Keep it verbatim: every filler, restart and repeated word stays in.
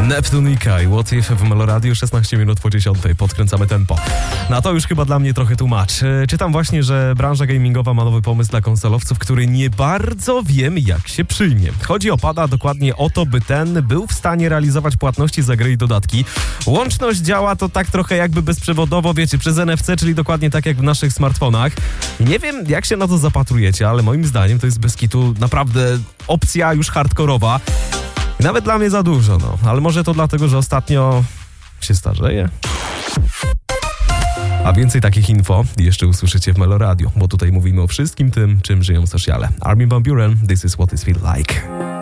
Neptunika i What If w Meloradiu, szesnaście minut po dziesiątej. Podkręcamy tempo. No to już chyba dla mnie trochę tłumacz. Czytam właśnie, że branża gamingowa ma nowy pomysł dla konsolowców, który nie bardzo wiem, jak się przyjmie. Chodzi o pada, dokładnie o to, by ten był w stanie realizować płatności za gry i dodatki. Łączność działa to tak trochę jakby bezprzewodowo, wiecie, przez N F C, czyli dokładnie tak jak w naszych smartfonach. Nie wiem, jak się na to zapatrujecie, ale moim zdaniem to jest bez kitu naprawdę opcja już hardkorowa. I nawet dla mnie za dużo, no. Ale może to dlatego, że ostatnio się starzeję? A więcej takich info jeszcze usłyszycie w Meloradiu, bo tutaj mówimy o wszystkim tym, czym żyją sociale. Armin van Buuren, This is what it feels like.